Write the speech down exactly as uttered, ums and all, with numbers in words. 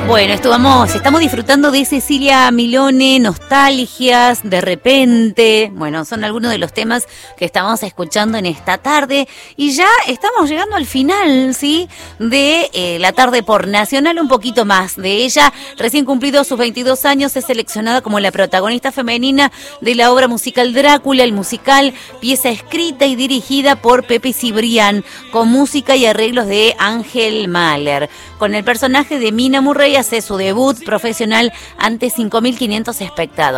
Bueno, esto vamos, estamos disfrutando de Cecilia Milone, Nostalgias, De Repente. Bueno, son algunos de los temas que estamos escuchando en esta tarde. Y ya estamos llegando al final, ¿sí? De eh, la tarde por Nacional, un poquito más de ella. Recién cumplido sus veintidós años, es seleccionada como la protagonista femenina de la obra musical Drácula, el musical, pieza escrita y dirigida por Pepe Cibrián, con música y arreglos de Ángel Mahler. Con el personaje de Mina Murray hace su debut profesional ante cinco mil quinientos espectadores.